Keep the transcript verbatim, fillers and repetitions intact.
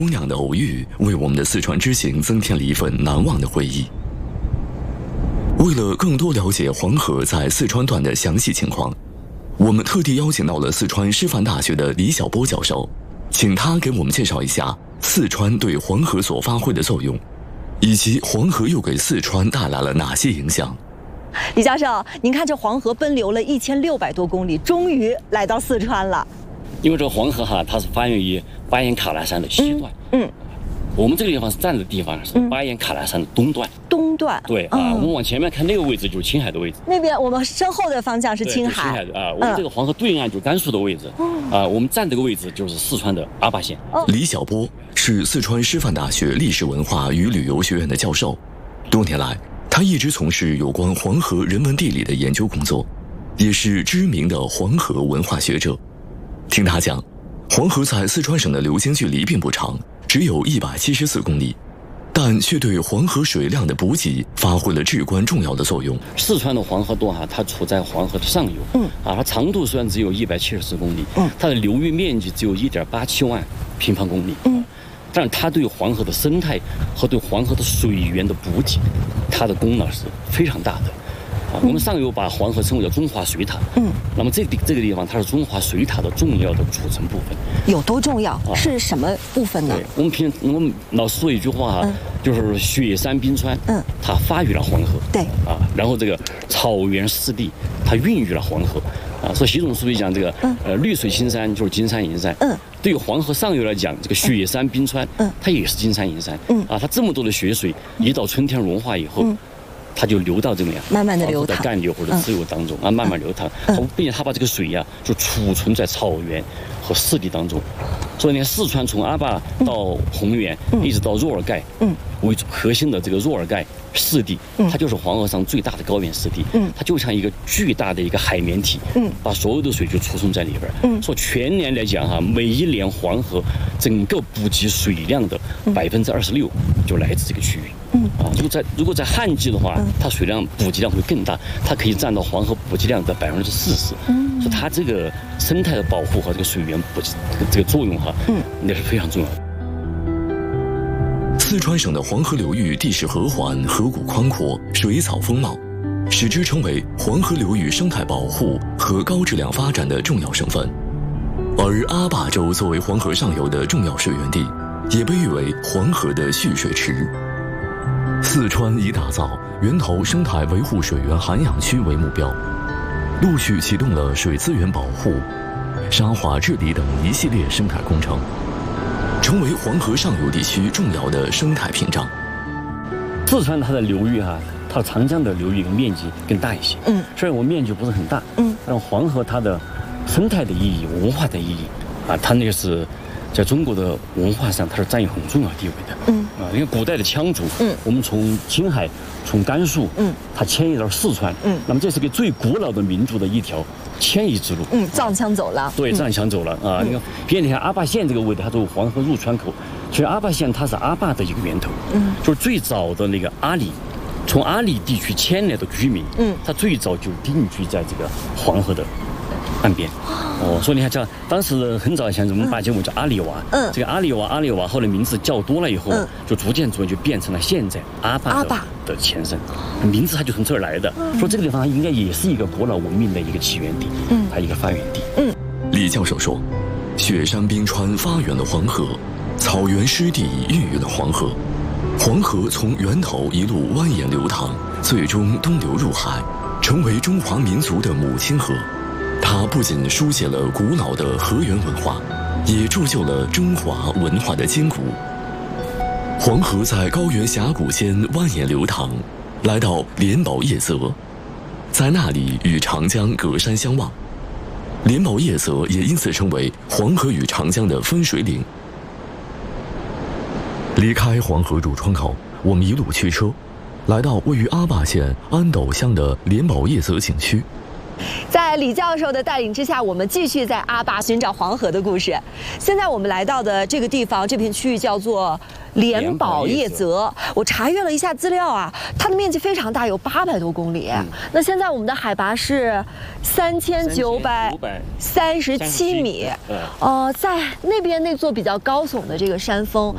姑娘的偶遇为我们的四川之行增添了一份难忘的回忆。为了更多了解黄河在四川段的详细情况，我们特地邀请到了四川师范大学的李晓波教授，请他给我们介绍一下四川对黄河所发挥的作用，以及黄河又给四川带来了哪些影响。 李教授，您看这黄河奔流了一千六百多公里，终于来到四川了。 因为这个黄河哈，它是发源于巴彦喀纳山的西段。嗯。嗯我们这个地方是站的地方是巴彦喀纳山的东段。 东段。 对啊，嗯、我们往前面看那个位置就是青海的位置。 那边我们身后的方向是青海。 青海的啊，我们这个黄河对岸就是甘肃的位置。嗯、啊，我们站这个位置就是四川的阿坝县。 哦、李晓波是四川师范大学历史文化与旅游学院的教授，多年来他一直从事有关黄河人文地理的研究工作，也是知名的黄河文化学者。听他讲，黄河在四川省的流经距离并不长，只有一百七十四公里，但却对黄河水量的补给发挥了至关重要的作用。 四川的黄河段哈，它处在黄河的上游，嗯，啊，它长度虽然只有一百七十四公里，嗯，它的流域面积只有一点八七万平方公里，嗯，但是它对黄河的生态和对黄河的水源的补给，它的功能是非常大的。啊，我们上游把黄河称为叫中华水塔，嗯，那么这个这个地方它是中华水塔的重要的组成部分。 有多重要？啊、是什么部分呢？ 对，我们平我们老说一句话啊，嗯、就是雪山冰川，嗯，它发育了黄河， 对， 啊，然后这个草原湿地它孕育了黄河，啊，所以习总书记讲这个，嗯、呃，绿水青山就是金山银山，嗯，对于黄河上游来讲，这个雪山冰川，嗯，它也是金山银山，嗯，啊，它这么多的雪水，一到春天融化以后。嗯它就流到这么样， 慢慢的流淌， 在干流或者支流当中、嗯、啊，慢慢流淌。嗯、并且它把这个水呀、啊，就储存在草原和湿地当中。所以呢，四川从阿坝到红原，嗯、一直到若尔盖，嗯，为核心的这个若尔盖湿地，嗯、它就是黄河上最大的高原湿地。嗯，它就像一个巨大的一个海绵体，嗯，把所有的水就储存在里边。嗯，说全年来讲哈，每一年黄河整个补给水量的百分之二十六就来自这个区域。嗯啊，如果在如果在旱季的话，嗯、它水量补给量会更大，它可以占到黄河补给量的百分之四十。嗯，所以它这个生态的保护和这个水源补给这个作用哈，嗯，那是非常重要的。 四川省的黄河流域地势和缓，河谷宽阔，水草丰茂，使之成为黄河流域生态保护和高质量发展的重要省份。而阿坝州作为黄河上游的重要水源地，也被誉为黄河的蓄水池。四川以打造源头生态维护水源涵养区为目标，陆续启动了水资源保护、沙化治理等一系列生态工程，成为黄河上游地区重要的生态屏障。 四川它的流域哈、啊，它长江的流域面积更大一些，嗯，虽然我面积不是很大，嗯，但黄河它的生态的意义、文化的意义啊，它那个是在中国的文化上，它是占有很重要地位的。嗯啊，因为古代的羌族，嗯，我们从青海、从甘肃，嗯，它迁移到四川，嗯，那么这是个最古老的民族的一条迁移之路。 嗯，藏羌走了。 对，藏羌走了啊！你看，比如你看阿坝县这个位置，它作为黄河入川口，其实阿坝县它是阿坝的一个源头，嗯，就是最早的那个阿里，从阿里地区迁来的居民，嗯，他最早就定居在这个黄河的岸边。哦，所以你看，叫当时很早以前，我们把节目叫阿里娃。嗯，这个阿里娃，阿里娃后来名字叫多了以后，嗯，就逐渐逐渐就变成了现在阿坝的的前身，名字它就从这儿来的。嗯、说这个地方应该也是一个古老文明的一个起源地，嗯，它一个发源地。 嗯，李教授说，雪山冰川发源了黄河，草原湿地孕育了黄河，黄河从源头一路蜿蜒流淌，最终东流入海，成为中华民族的母亲河。它不仅书写了古老的河源文化，也铸就了中华文化的筋骨。黄河在高原峡谷间蜿蜒流淌，来到莲宝叶泽，在那里与长江隔山相望。莲宝叶泽也因此成为黄河与长江的分水岭。离开黄河入川口，我们一路驱车，来到位于阿坝县安斗乡的莲宝叶泽景区。 在李教授的带领之下，我们继续在阿坝寻找黄河的故事。现在我们来到的这个地方，这片区域叫做莲宝叶泽。我查阅了一下资料啊，它的面积非常大，有八百多公里。嗯、那现在我们的海拔是三千九百三十七米。呃，在那边那座比较高耸的这个山峰，